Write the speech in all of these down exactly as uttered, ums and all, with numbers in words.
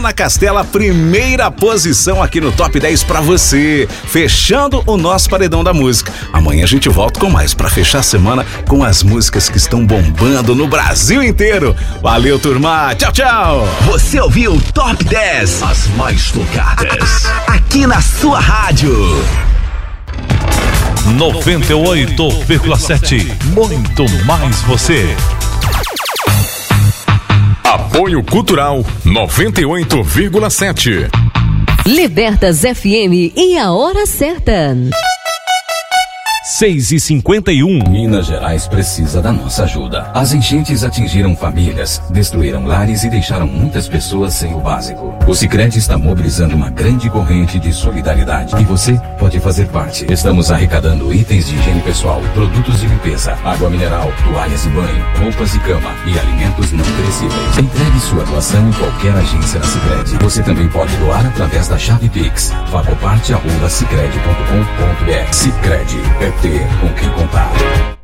Ana Castela, primeira posição aqui no Top dez pra você, fechando o nosso paredão da música. Amanhã a gente volta com mais pra fechar a semana com as músicas que estão bombando no Brasil inteiro. Valeu, turma. Tchau, tchau. Você ouviu Top dez, as mais tocadas, aqui na sua rádio. noventa e oito vírgula sete, muito mais você. Apoio Cultural noventa e oito vírgula sete. Libertas F M e a hora certa. seis e cinquenta e um. Minas Gerais precisa da nossa ajuda. As enchentes atingiram famílias, destruíram lares e deixaram muitas pessoas sem o básico. O Sicredi está mobilizando uma grande corrente de solidariedade e você pode fazer parte. Estamos arrecadando itens de higiene pessoal, produtos de limpeza, água mineral, toalhas de banho, roupas de cama e alimentos não perecíveis. Entregue sua doação em qualquer agência da Sicredi. Você também pode doar através da chave Pix. Fagoparte arroba sicredi ponto com ponto br. Sicredi é ter com quem contar.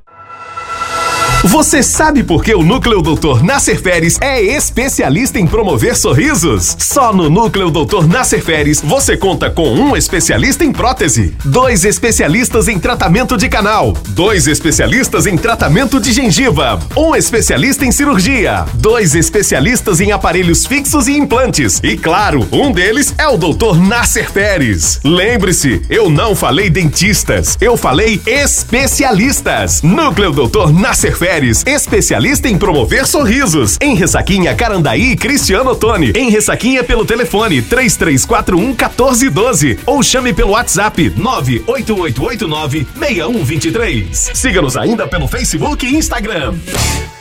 Você sabe por que o Núcleo doutor Nasser Feres é especialista em promover sorrisos? Só no Núcleo doutor Nasser Feres você conta com um especialista em prótese, dois especialistas em tratamento de canal, dois especialistas em tratamento de gengiva, um especialista em cirurgia, dois especialistas em aparelhos fixos e implantes e, claro, um deles é o doutor Nasser Feres. Lembre-se, eu não falei dentistas, eu falei especialistas. Núcleo doutor Nasser Feres, especialista em promover sorrisos. Em Ressaquinha, Carandaí, Cristiano Ottoni. Em Ressaquinha pelo telefone três três quatro um um quatro um dois ou chame pelo WhatsApp nove oito oito oito nove seis um dois três. Siga-nos ainda pelo Facebook e Instagram.